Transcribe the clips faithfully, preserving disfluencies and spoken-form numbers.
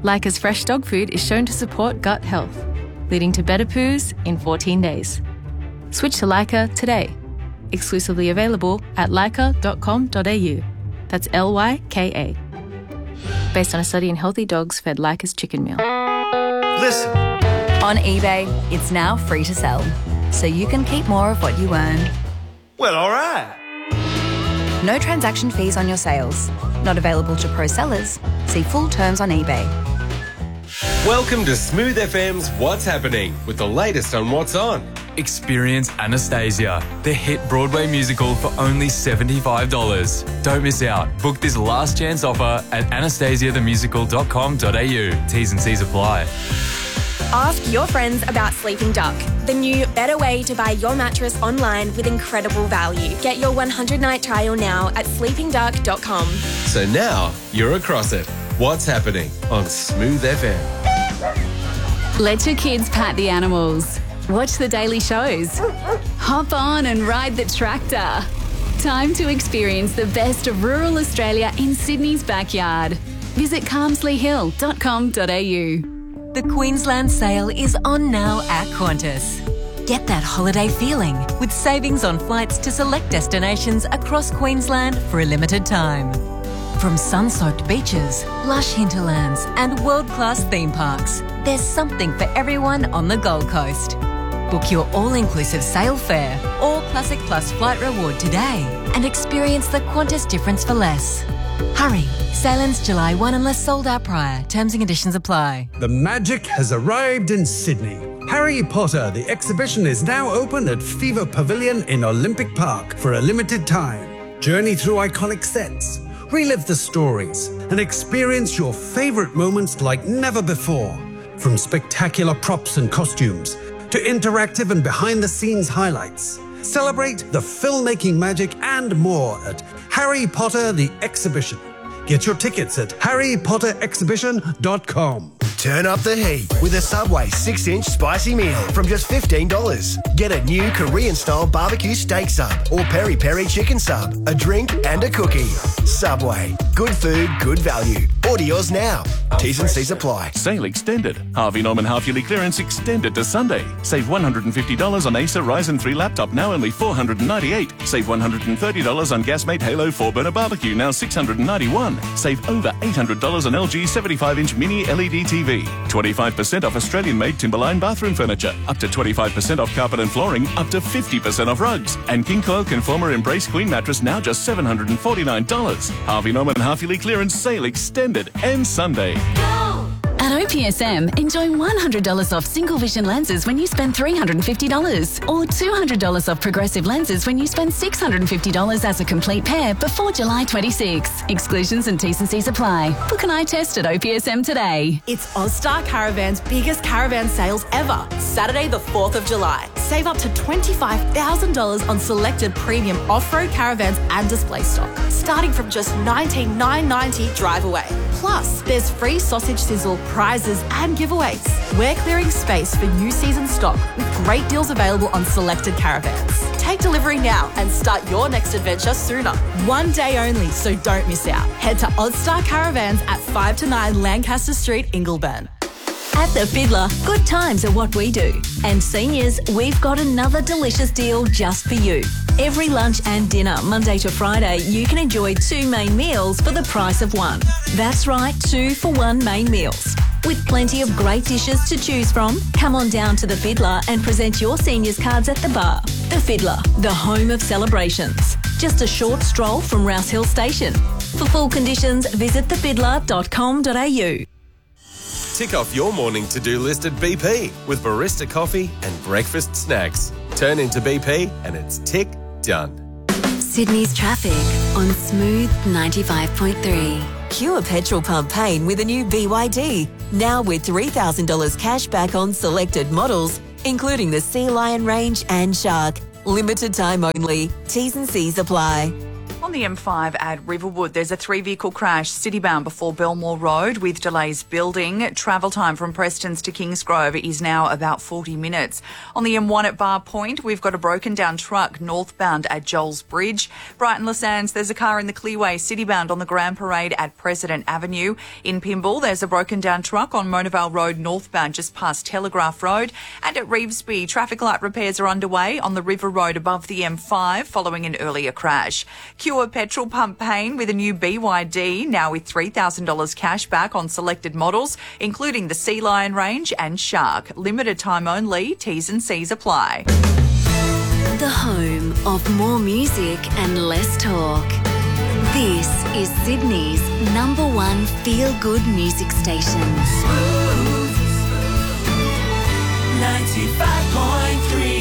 Leica's fresh dog food is shown to support gut health, leading to better poos in fourteen days. Switch to Leica today. Exclusively available at leica dot com dot a u. That's L Y K A. Based on a study in healthy dogs fed Leica's chicken meal. Listen. On eBay, it's now free to sell, so you can keep more of what you earn. Well, all right. No transaction fees on your sales. Not available to pro sellers. See full terms on eBay. Welcome to Smooth F M's What's Happening, with the latest on what's on. Experience Anastasia, the hit Broadway musical, for only seventy-five dollars. Don't miss out. Book this last chance offer at anastasia the musical dot com dot a u. T's and C's apply. Ask your friends about Sleeping Duck, the new better way to buy your mattress online with incredible value. Get your one hundred night trial now at sleeping duck dot com. So now you're across it. What's Happening on Smooth F M. Let your kids pat the animals. Watch the daily shows. Hop on and ride the tractor. Time to experience the best of rural Australia in Sydney's backyard. Visit calmsley hill dot com dot a u. The Queensland sale is on now at Qantas. Get that holiday feeling with savings on flights to select destinations across Queensland for a limited time. From sun-soaked beaches, lush hinterlands and world-class theme parks, there's something for everyone on the Gold Coast. Book your all-inclusive sail fare or Classic Plus flight reward today and experience the Qantas difference for less. Hurry, sail ends July first unless sold out prior. Terms and conditions apply. The magic has arrived in Sydney. Harry Potter, the exhibition, is now open at Fever Pavilion in Olympic Park for a limited time. Journey through iconic sets, relive the stories, and experience your favourite moments like never before. From spectacular props and costumes to interactive and behind-the-scenes highlights. Celebrate the filmmaking magic and more at Harry Potter the Exhibition. Get your tickets at harry potter exhibition dot com. Turn up the heat with a Subway six inch spicy meal from just fifteen dollars. Get a new Korean-style barbecue steak sub or peri-peri chicken sub, a drink and a cookie. Subway. Good food, good value. Order yours now. T's and C's apply. Sale extended. Harvey Norman half-yearly clearance extended to Sunday. Save one hundred fifty dollars on Acer Ryzen three laptop, now only four hundred ninety-eight dollars. Save one hundred thirty dollars on Gasmate Halo four burner barbecue, now six hundred ninety-one dollars. Save over eight hundred dollars on L G seventy-five inch mini L E D T V. twenty-five percent off Australian-made Timberline bathroom furniture. Up to twenty-five percent off carpet and flooring. Up to fifty percent off rugs. And King Coil Conformer Embrace Queen mattress, now just seven hundred forty-nine dollars. Harvey Norman half-yearly clearance sale extended. Ends Sunday. At O P S M, enjoy one hundred dollars off single vision lenses when you spend three hundred fifty dollars, or two hundred dollars off progressive lenses when you spend six hundred fifty dollars as a complete pair before July twenty-sixth. Exclusions and T's and C's apply. Book an eye test at O P S M today. It's Ozstar Caravan's biggest caravan sales ever. Saturday the fourth of July. Save up to twenty-five thousand dollars on selected premium off-road caravans and display stock, starting from just nineteen thousand nine hundred ninety dollars drive away. Plus, there's free sausage sizzle, prizes and giveaways. We're clearing space for new season stock with great deals available on selected caravans. Take delivery now and start your next adventure sooner. One day only, so don't miss out. Head to Ozstar Caravans at five to nine Lancaster Street, Ingleburn. At The Fiddler, good times are what we do. And seniors, we've got another delicious deal just for you. Every lunch and dinner, Monday to Friday, you can enjoy two main meals for the price of one. That's right, two for one main meals. With plenty of great dishes to choose from, come on down to The Fiddler and present your seniors cards at the bar. The Fiddler, the home of celebrations. Just a short stroll from Rouse Hill Station. For full conditions, visit the fiddler dot com dot a u. Tick off your morning to-do list at B P with barista coffee and breakfast snacks. Turn into B P and it's tick done. Sydney's traffic on Smooth ninety-five point three. Cure petrol pump pain with a new B Y D. Now with three thousand dollars cash back on selected models, including the Sea Lion range and Shark. Limited time only. T's and C's apply. on the M five at Riverwood, there's a three-vehicle crash citybound before Belmore Road with delays building. Travel time from Prestons to Kingsgrove is now about forty minutes. On the M one at Bar Point, we've got a broken-down truck northbound at Joel's Bridge. Brighton Les Sands, there's a car in the Clearway citybound on the Grand Parade at President Avenue. In Pymble, there's a broken-down truck on Monavale Road northbound just past Telegraph Road. And at Revesby, traffic light repairs are underway on the River Road above the M five following an earlier crash. Cure petrol pump pain with a new B Y D, now with three thousand dollars cash back on selected models, including the Sea Lion range and Shark. Limited time only, T's and C's apply. The home of more music and less talk. This is Sydney's number one feel-good music station. Smooth ninety-five point three.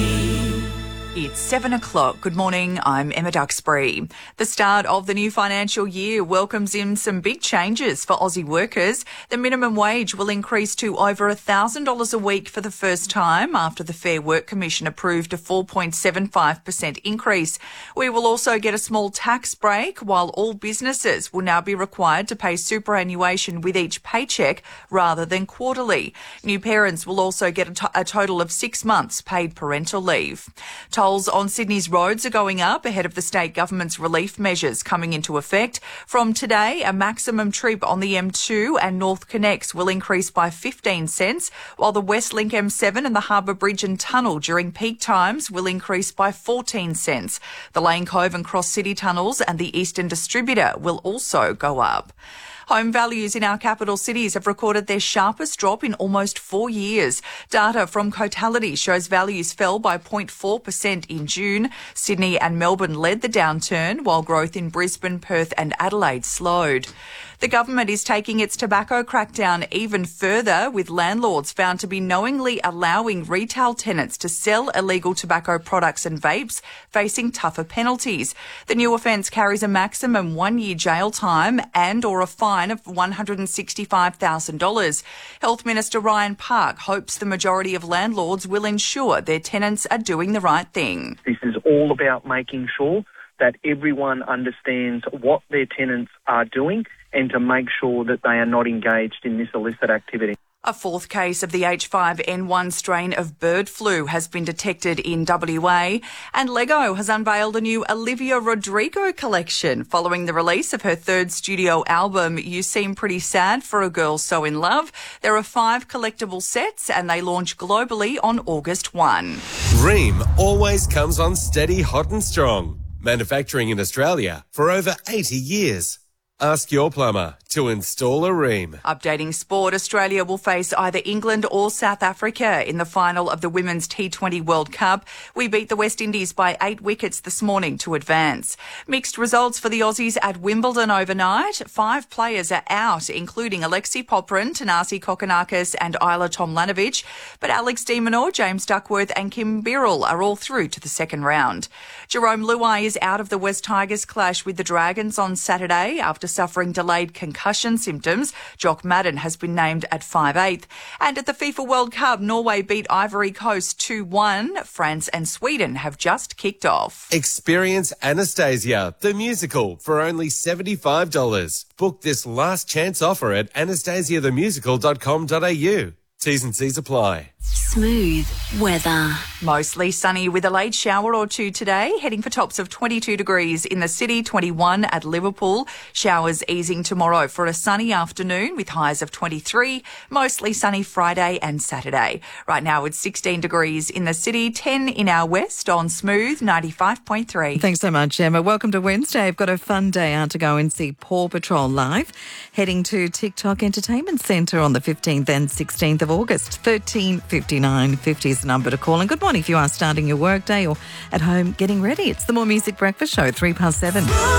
It's seven o'clock. Good morning. I'm Emma Duxbury. The start of the new financial year welcomes in some big changes for Aussie workers. The minimum wage will increase to over one thousand dollars a week for the first time after the Fair Work Commission approved a four point seven five percent increase. We will also get a small tax break, while all businesses will now be required to pay superannuation with each paycheck rather than quarterly. New parents will also get a, to- a total of six months paid parental leave. Tolls on Sydney's roads are going up ahead of the state government's relief measures coming into effect. From today, a maximum trip on the M two and North Connects will increase by fifteen cents, while the Westlink M seven and the Harbour Bridge and Tunnel during peak times will increase by fourteen cents. The Lane Cove and Cross City tunnels and the Eastern Distributor will also go up. Home values in our capital cities have recorded their sharpest drop in almost four years. Data from Cotality shows values fell by zero point four percent in June. Sydney and Melbourne led the downturn, while growth in Brisbane, Perth and Adelaide slowed. The government is taking its tobacco crackdown even further, with landlords found to be knowingly allowing retail tenants to sell illegal tobacco products and vapes, facing tougher penalties. The new offence carries a maximum one-year jail time and or a fine of one hundred sixty-five thousand dollars. Health Minister Ryan Park hopes the majority of landlords will ensure their tenants are doing the right thing. This is all about making sure that everyone understands what their tenants are doing and to make sure that they are not engaged in this illicit activity. A fourth case of the H five N one strain of bird flu has been detected in W A, and Lego has unveiled a new Olivia Rodrigo collection following the release of her third studio album, You Seem Pretty Sad for a Girl So In Love. There are five collectible sets and they launch globally on August first. Ream always comes on steady, hot and strong. Manufacturing in Australia for over eighty years. Ask your plumber to install a Ream. Updating sport, Australia will face either England or South Africa in the final of the Women's T twenty World Cup. We beat the West Indies by eight wickets this morning to advance. Mixed results for the Aussies at Wimbledon overnight. Five players are out, including Alexei Popyrin, Thanasi Kokkinakis and Isla Tomljanovic. But Alex de Minaur, James Duckworth and Kim Birrell are all through to the second round. Jerome Luai is out of the West Tigers clash with the Dragons on Saturday after suffering delayed concussion symptoms. Jock Madden has been named at five eighth. And at the FIFA World Cup, Norway beat Ivory Coast two one. France and Sweden have just kicked off. Experience Anastasia, the musical, for only seventy-five dollars. Book this last chance offer at anastasia the musical dot com dot a u. T's and C's apply. Smooth weather. Mostly sunny with a late shower or two today, heading for tops of twenty-two degrees in the city, twenty-one at Liverpool. Showers easing tomorrow for a sunny afternoon with highs of twenty-three. Mostly sunny Friday and Saturday. Right now it's sixteen degrees in the city, ten in our west on Smooth ninety-five point three. Thanks so much, Emma. Welcome to Wednesday. I've got a fun day out to go and see Paw Patrol live. Heading to TikTok Entertainment Centre on the fifteenth and sixteenth of August. thirteen fifty-nine fifty is the number to call. And good morning if you are starting your workday or at home getting ready. It's the More Music Breakfast Show, three past seven.